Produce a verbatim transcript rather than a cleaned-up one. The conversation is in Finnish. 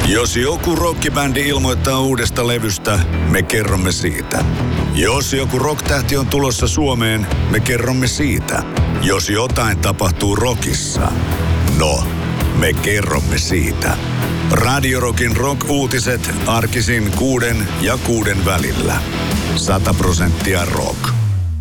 Jos joku rockibändi ilmoittaa uudesta levystä, me kerromme siitä. Jos joku rocktähti on tulossa Suomeen, me kerromme siitä. Jos jotain tapahtuu rockissa, no, me kerromme siitä. Radio Rockin rock-uutiset arkisin kuuden ja kuuden välillä. Sata prosenttia rock.